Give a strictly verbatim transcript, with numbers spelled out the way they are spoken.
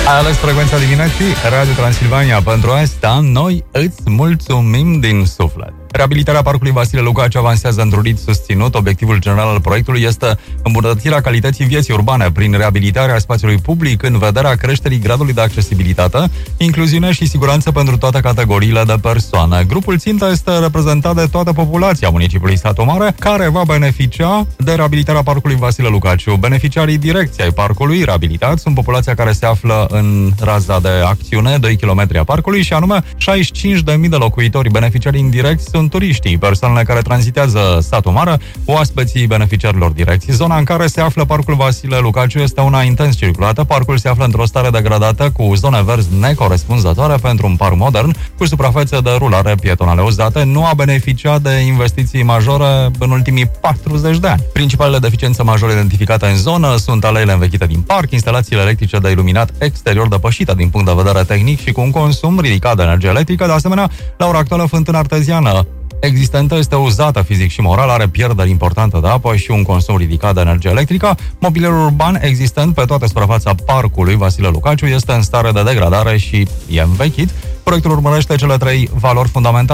Ai ales frecvența dimineții, Radio Transilvania. Pentru asta, noi îți mulțumim din suflet. Reabilitarea Parcului Vasile Lucaciu avansează într-un ritm susținut. Obiectivul general al proiectului este îmbunătățirea calității vieții urbane prin reabilitarea spațiului public în vederea creșterii gradului de accesibilitate, incluziune și siguranță pentru toate categoriile de persoane. Grupul țintă este reprezentat de toată populația municipiului Satu Mare, care va beneficia de reabilitarea Parcului Vasile Lucaciu. Beneficiarii direcției ai parcului reabilitat sunt populația care se află în raza de acțiune doi kilometri a parcului, și anume șaizeci și cinci de mii de locuitori. Beneficiarii indirecți sunt turiștii, persoanele care tranzitează Satu Mare, oaspeții beneficiarilor direcții. Zona în care se află Parcul Vasile Lucaciu este una intens circulată. Parcul se află într-o stare degradată, cu zone verzi necorespunzătoare pentru un parc modern, cu suprafețe de rulare pietonale uzate. Nu a beneficiat de investiții majore în ultimii patruzeci de ani. Principalele deficiențe majore identificate în zonă sunt aleile învechite din parc, instalațiile electrice de iluminat exterior depășite din punct de vedere tehnic și cu un consum ridicat de energie electrică. De asemenea, la ora actuală, fântâna arteziană existentă este uzată fizic și moral, are pierderi importante de apă și un consum ridicat de energie electrică. Mobilierul urban existent pe toată suprafața parcului Vasile Lucaciu este în stare de degradare și e învechit. Proiectul urmărește cele trei valori fundamentale: